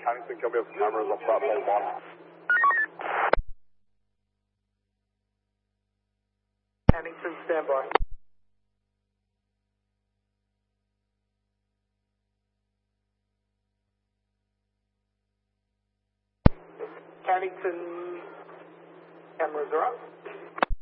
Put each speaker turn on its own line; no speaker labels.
Huntington, can we have cameras on platform 1?
Huntington, stand by. Huntington, cameras are up.